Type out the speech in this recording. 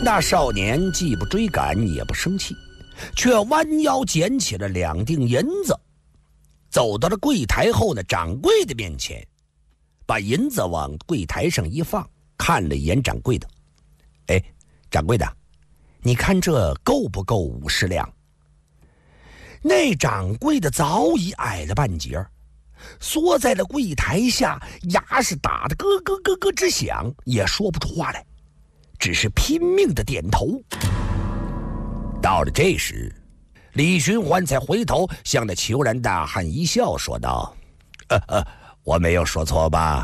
那少年既不追赶也不生气，却弯腰捡起了2锭银子，走到了柜台后的掌柜的面前，把银子往柜台上一放，看了一眼掌柜的。哎，掌柜的，你看这够不够50两？那掌柜的早已矮了半截，缩在了柜台下，牙是打得咯咯咯咯直响，也说不出话来，只是拼命的点头。到了这时，李寻欢才回头向那虬然大汉一笑，说道：“我没有说错吧？”